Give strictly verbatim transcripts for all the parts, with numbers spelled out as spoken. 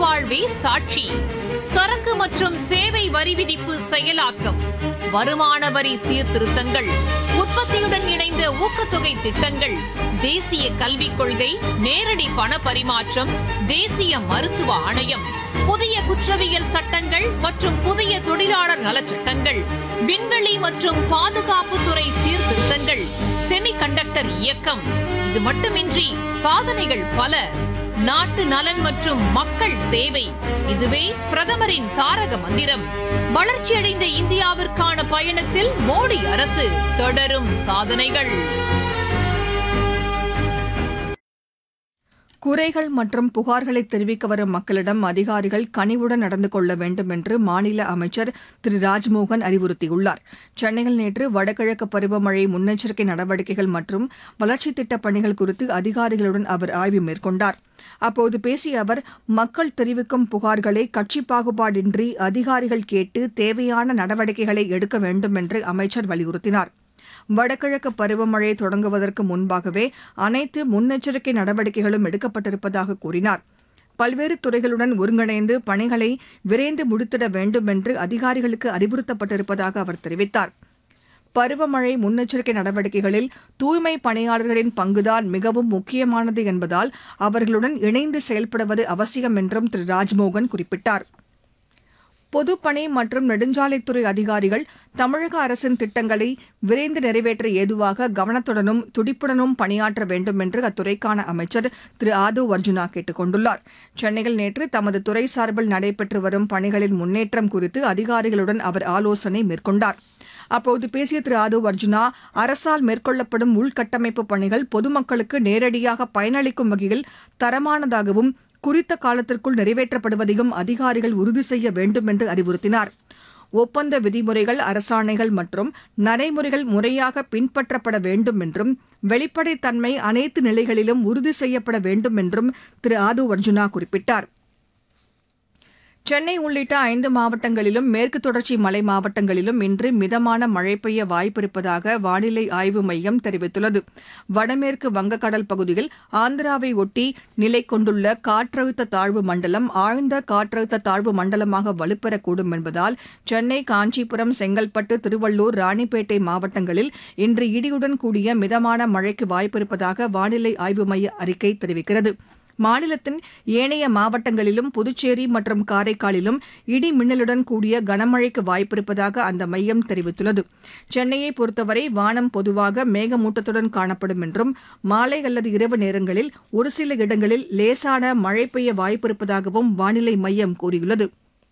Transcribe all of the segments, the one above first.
வாழ்வே சாட்சி. சரக்கு மற்றும் சேவை வரி விதிப்பு செயலாக்கம், வருமான வரி சீர்திருத்தங்கள், உற்பத்தியுடன் இணைந்த ஊக்கத்தொகை திட்டங்கள், தேசிய கல்விக் கொள்கை, நேரடி பண பரிமாற்றம், தேசிய மருத்துவ ஆணையம், புதிய குற்றவியல் சட்டங்கள் மற்றும் புதிய தொழிலாளர் நலச்சட்டங்கள், விண்வெளி மற்றும் பாதுகாப்புத்துறை சீர்திருத்தங்கள், செமிகண்டக்டர் இயக்கம். இது மட்டுமின்றி சாதனைகள் பல. நாட்டு நலன் மற்றும் மக்கள் சேவை, இதுவே பிரதமரின் தாரக மந்திரம். வளர்ச்சியடைந்த இந்தியாவிற்கான பயணத்தில் மோடி அரசு, தொடரும் சாதனைகள். குறைகள் மற்றும் புகார்களை தெரிவிக்க வரும் மக்களிடம் அதிகாரிகள் கனிவுடன் நடந்து கொள்ள வேண்டும் என்று மாநில அமைச்சர் திரு ராஜ்மோகன் அறிவுறுத்தியுள்ளார். சென்னையில் நேற்று வடகிழக்கு பருவமழை முன்னெச்சரிக்கை நடவடிக்கைகள் மற்றும் வளர்ச்சித் திட்டப் பணிகள் குறித்து அதிகாரிகளுடன் அவர் ஆய்வு மேற்கொண்டார். அப்போது பேசிய அவர், மக்கள் தெரிவிக்கும் புகார்களை கட்சி பாகுபாடின்றி அதிகாரிகள் கேட்டு தேவையான நடவடிக்கைகளை எடுக்க வேண்டும் என்று அமைச்சர் வலியுறுத்தினார். வடகிழக்கு பருவமழை தொடங்குவதற்கு முன்பாகவே அனைத்து முன்னெச்சரிக்கை நடவடிக்கைகளும் எடுக்கப்பட்டிருப்பதாக கூறினார். பல்வேறு துறைகளுடன் ஒருங்கிணைந்து பணிகளை விரைந்து முடித்திட வேண்டும் என்று அதிகாரிகளுக்கு அறிவுறுத்தப்பட்டிருப்பதாக அவர் தெரிவித்தார். பருவமழை முன்னெச்சரிக்கை நடவடிக்கைகளில் தூய்மை பணியாளர்களின் பங்குதான் மிகவும் முக்கியமானது என்பதால் அவர்களுடன் இணைந்து செயல்படுவது அவசியம் என்றும் திரு ராஜ்மோகன் குறிப்பிட்டார். பொதுப்பணி மற்றும் நெடுஞ்சாலைத்துறை அதிகாரிகள் தமிழக அரசின் திட்டங்களை விரைந்து நிறைவேற்ற ஏதுவாக கவனத்துடனும் துடிப்புடனும் பணியாற்ற வேண்டும் என்று அத்துறைக்கான அமைச்சர் திரு ஆதவ் அர்ஜுனா கேட்டுக் கொண்டுள்ளார். சென்னையில் நேற்று தமது துறை சார்பில் நடைபெற்று வரும் பணிகளின் முன்னேற்றம் குறித்து அதிகாரிகளுடன் அவர் ஆலோசனை மேற்கொண்டார். அப்போது பேசிய திரு ஆதவ் அர்ஜுனா, அரசால் மேற்கொள்ளப்படும் உள்கட்டமைப்பு பணிகள் பொதுமக்களுக்கு நேரடியாக பயனளிக்கும் வகையில் தரமானதாகவும் குறித்த காலத்திற்குள் நிறைவேற்றப்படுவதையும் அதிகாரிகள் உறுதி செய்ய வேண்டும் என்று அறிவுறுத்தினார். ஒப்பந்த விதிமுறைகள், அரசாணைகள் மற்றும் நடைமுறைகள் முறையாக பின்பற்றப்பட வேண்டும் என்றும் வெளிப்படைத்தன்மை அனைத்து நிலைகளிலும் உறுதி செய்யப்பட வேண்டும் என்றும் திரு ஆதவ் அர்ஜுனா குறிப்பிட்டார். சென்னை உள்ளிட்ட ஐந்து மாவட்டங்களிலும் மேற்கு தொடர்ச்சி மலை மாவட்டங்களிலும் இன்று மிதமான மழை பெய்ய வாய்ப்பிருப்பதாக வானிலை ஆய்வு மையம் தெரிவித்துள்ளது. வடமேற்கு வங்கக்கடல் பகுதியில் ஆந்திராவை ஒட்டி நிலை கொண்டுள்ள காற்றழுத்த தாழ்வு மண்டலம் ஆழ்ந்த காற்றழுத்த தாழ்வு மண்டலமாக வலுப்பெறக்கூடும் என்பதால் சென்னை, காஞ்சிபுரம், செங்கல்பட்டு, திருவள்ளூர், ராணிப்பேட்டை மாவட்டங்களில் இன்று இடியுடன் கூடிய மிதமான மழைக்கு வாய்ப்பிருப்பதாக வானிலை ஆய்வு மைய அறிக்கை தெரிவிக்கிறது. மாநிலத்தின் ஏனைய மாவட்டங்களிலும் புதுச்சேரி மற்றும் காரைக்காலிலும் இடி மின்னலுடன் கூடிய கனமழைக்கு வாய்ப்பிருப்பதாக அந்த மையம் தெரிவித்துள்ளது. சென்னையை பொறுத்தவரை வானம் பொதுவாக மேகமூட்டத்துடன் காணப்படும் என்றும் மாலை அல்லது இரவு நேரங்களில் ஒரு சில இடங்களில் லேசான மழை பெய்ய வாய்ப்பிருப்பதாகவும் வானிலை மையம் கூறியுள்ளது.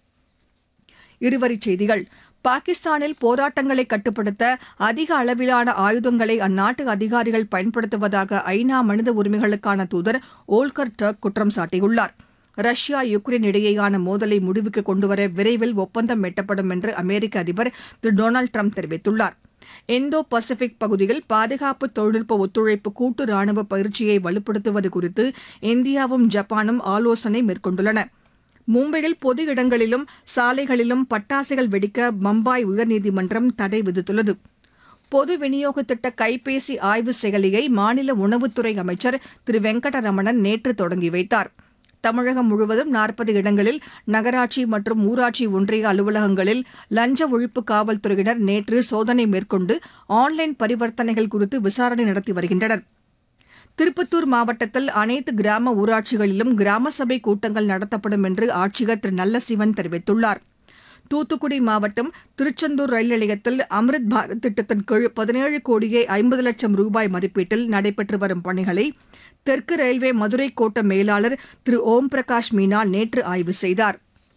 இருவரிச் செய்திகள். பாகிஸ்தானில் போராட்டங்களை கட்டுப்படுத்த அதிக அளவிலான ஆயுதங்களை அந்நாட்டு அதிகாரிகள் பயன்படுத்துவதாக ஐநா மனித உரிமைகளுக்கான தூதர் ஓல்கர் டர்க் குற்றம் சாட்டியுள்ளார். ரஷ்யா, யுக்ரைன் இடையேயான மோதலை முடிவுக்கு கொண்டுவர விரைவில் ஒப்பந்தம் எட்டப்படும் என்று அமெரிக்க அதிபர் திரு டொனால்டு ட்ரம்ப் தெரிவித்துள்ளார். இந்தோ பசிபிக் பகுதியில் பாதுகாப்பு தொழில்நுட்ப ஒத்துழைப்பு கூட்டு ராணுவ பயிற்சியை வலுப்படுத்துவது குறித்து இந்தியாவும் ஜப்பானும் ஆலோசனை மேற்கொண்டுள்ளன. மும்பையில் பொது இடங்களிலும் சாலைகளிலும் பட்டாசுகள் வெடிக்க பம்பாய் உயர்நீதிமன்றம் தடை விதித்துள்ளது. பொது விநியோக திட்ட கைபேசி ஆய்வு செயலியை மாநில உணவுத்துறை அமைச்சர் திரு வெங்கடரமணன் நேற்று தொடங்கி வைத்தார். தமிழகம் முழுவதும் நாற்பது இடங்களில் நகராட்சி மற்றும் ஊராட்சி ஒன்றிய அலுவலகங்களில் லஞ்ச ஒழிப்பு காவல்துறையினர் நேற்று சோதனை மேற்கொண்டு ஆன்லைன் பரிவர்த்தனைகள் குறித்து விசாரணை நடத்தி வருகின்றனர். திருப்பத்தூர் மாவட்டத்தில் அனைத்து கிராம ஊராட்சிகளிலும் கிராம சபை கூட்டங்கள் நடத்தப்படும் என்று ஆட்சியர் திரு நல்லசிவன் தெரிவித்துள்ளார். தூத்துக்குடி மாவட்டம் திருச்செந்தூர் ரயில் நிலையத்தில் அம்ரித் பாரத் திட்டத்தின் கீழ் பதினேழு கோடியே ஐம்பது லட்சம் ரூபாய் மதிப்பீட்டில் நடைபெற்று வரும் பணிகளை தெற்கு ரயில்வே மதுரை கோட்ட மேலாளர் திரு ஓம் பிரகாஷ் மீனா நேற்று ஆய்வு செய்தார்.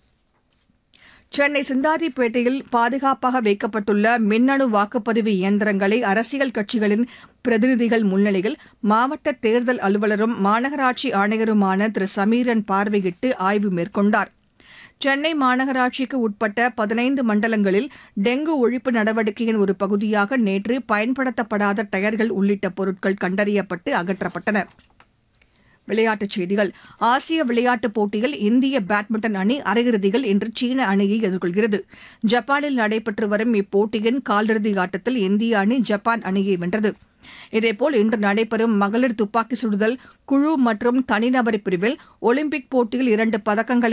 சென்னை சிந்தாதிப்பேட்டையில் பாதுகாப்பாக வைக்கப்பட்டுள்ள மின்னணு வாக்குப்பதிவு இயந்திரங்களை அரசியல் கட்சிகளின் பிரதிநிதிகள் முன்னிலையில் மாவட்ட தேர்தல் அலுவலரும் மாநகராட்சி ஆணையருமான திரு சமீரன் பார்வையிட்டு ஆய்வு மேற்கொண்டார். சென்னை மாநகராட்சிக்கு உட்பட்ட பதினைந்து மண்டலங்களில் டெங்கு ஒழிப்பு நடவடிக்கையின் ஒரு பகுதியாக நேற்று பயன்படுத்தப்படாத டயர்கள் உள்ளிட்ட பொருட்கள் கண்டறியப்பட்டு அகற்றப்பட்டன. விளையாட்டுச் செய்திகள். ஆசிய விளையாட்டுப் போட்டியில் இந்திய பேட்மிண்டன் அணி அரையிறுதியில் இன்று சீன அணியை எதிர்கொள்கிறது. ஜப்பானில் நடைபெற்று வரும் இப்போட்டியின் காலிறுதி ஆட்டத்தில் இந்திய அணி ஜப்பான் அணியை வென்றது. இதேபோல் இன்று நடைபெறும் மகளிர் துப்பாக்கி சுடுதல் குழு மற்றும் தனிநபர் பிரிவில் ஒலிம்பிக் போட்டியில் இரண்டு பதக்கங்களை